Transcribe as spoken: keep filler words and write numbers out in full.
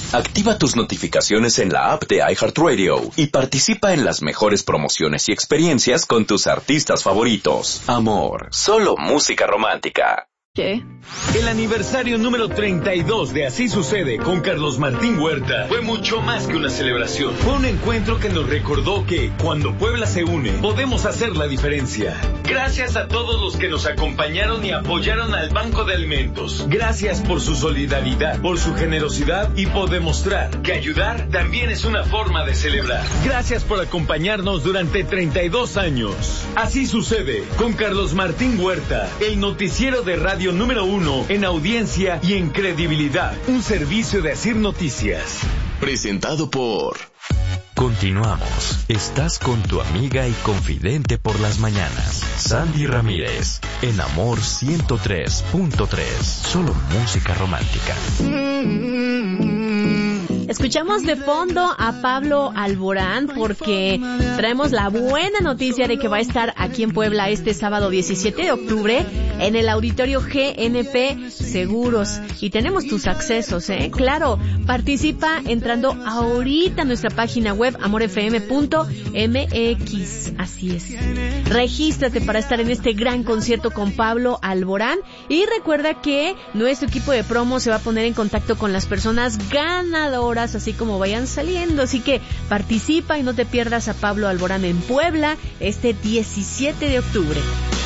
Activa tus notificaciones en la app de iHeartRadio y participa en las mejores promociones y experiencias con tus artistas favoritos. Amor, solo música romántica. ¿Qué? El aniversario número treinta y dos de Así Sucede con Carlos Martín Huerta fue mucho más que una celebración. Fue un encuentro que nos recordó que cuando Puebla se une, podemos hacer la diferencia. Gracias a todos los que nos acompañaron y apoyaron al Banco de Alimentos. Gracias por su solidaridad, por su generosidad y por demostrar que ayudar también es una forma de celebrar. Gracias por acompañarnos durante treinta y dos años. Así Sucede con Carlos Martín Huerta, el noticiero de radio número uno en audiencia y en credibilidad. Un servicio de Asir Noticias. Presentado por... Continuamos. Estás con tu amiga y confidente por las mañanas, Sandy Ramírez, en Amor ciento tres punto tres. Solo música romántica. Escuchamos de fondo a Pablo Alborán porque traemos la buena noticia de que va a estar aquí en Puebla este sábado diecisiete de octubre en el auditorio G N P Seguros. Y tenemos tus accesos, ¿eh? Claro, participa entrando ahorita a nuestra página web amor f m punto m x. Así es. Regístrate para estar en este gran concierto con Pablo Alborán y recuerda que nuestro equipo de promo se va a poner en contacto con las personas ganadoras así como vayan saliendo, así que participa y no te pierdas a Pablo Alborán en Puebla este diecisiete de octubre.